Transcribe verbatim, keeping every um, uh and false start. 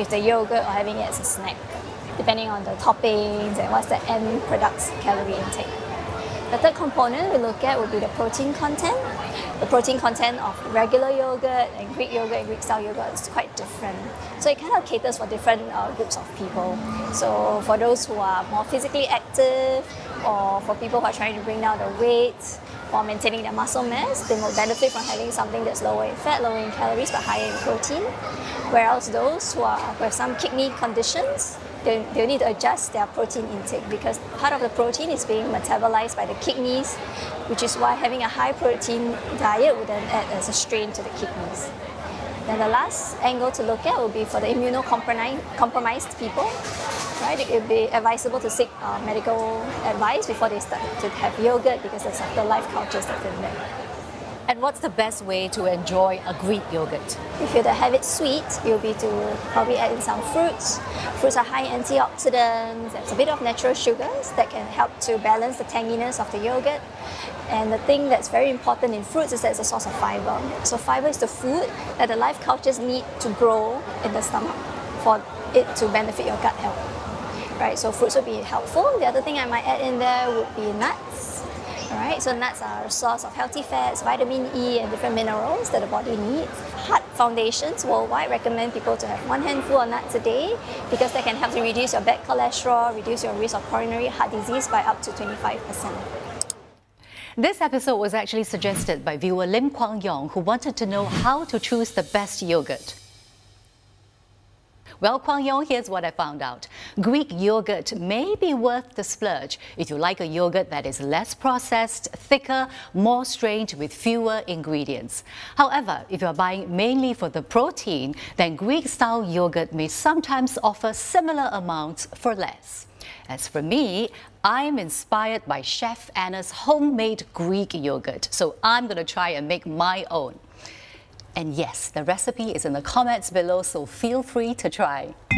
with the yogurt or having it as a snack, depending on the toppings and what's the end product's calorie intake. The third component we look at would be the protein content. The protein content of regular yogurt and Greek yogurt and Greek style yogurt is quite different. So it kind of caters for different uh, groups of people. So for those who are more physically active, or for people who are trying to bring down the weight, or maintaining their muscle mass, they will benefit from having something that's lower in fat, lower in calories, but higher in protein. Whereas those who are who have some kidney conditions, they, they need to adjust their protein intake because part of the protein is being metabolized by the kidneys, which is why having a high protein diet would then add as a strain to the kidneys. Then the last angle to look at will be for the immunocompromised people. Right? It would be advisable to seek uh, medical advice before they start to have yogurt because of the life cultures that's in there. And what's the best way to enjoy a Greek yogurt? If you're to have it sweet, it will be to probably add in some fruits. Fruits are high in antioxidants, there's a bit of natural sugars that can help to balance the tanginess of the yogurt. And the thing that's very important in fruits is that it's a source of fiber. So fiber is the food that the life cultures need to grow in the stomach for it to benefit your gut health. Right, so fruits would be helpful. The other thing I might add in there would be nuts. Alright, so nuts are a source of healthy fats, vitamin E and different minerals that the body needs. Heart foundations worldwide recommend people to have one handful of nuts a day because that can help to reduce your bad cholesterol, reduce your risk of coronary heart disease by up to twenty-five percent. This episode was actually suggested by viewer Lim Kwang Yong, who wanted to know how to choose the best yogurt. Well, Kwang Yong, here's what I found out. Greek yogurt may be worth the splurge if you like a yogurt that is less processed, thicker, more strained with fewer ingredients. However, if you're buying mainly for the protein, then Greek-style yogurt may sometimes offer similar amounts for less. As for me, I'm inspired by Chef Anna's homemade Greek yogurt, so I'm going to try and make my own. And yes, the recipe is in the comments below, so feel free to try.